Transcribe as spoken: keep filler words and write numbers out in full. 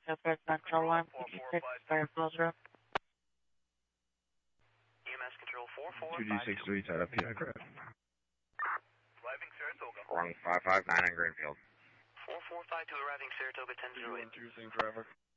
Southwest Central one fifty-six, Fireflies Road. E M S Control four four two G six three, tied up here. Arriving Saratoga. Wrong five five nine in Greenfield. four four five two arriving Saratoga ten zero eight. Two one two, same driver.